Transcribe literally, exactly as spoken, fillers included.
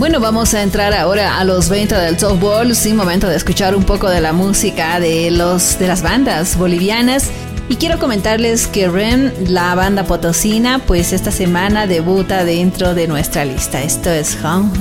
Bueno, vamos a entrar ahora a los veinte del softball, sin momento de escuchar un poco de la música de los de las bandas bolivianas. Y quiero comentarles que R E M, la banda potosina, pues esta semana debuta dentro de nuestra lista. Esto es Home